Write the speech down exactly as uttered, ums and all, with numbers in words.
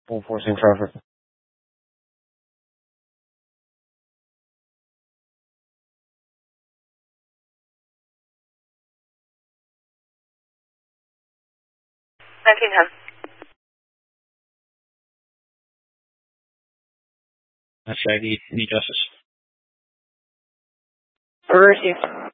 Enforcing traffic. nineteen ten. That's I D, need justice. Received.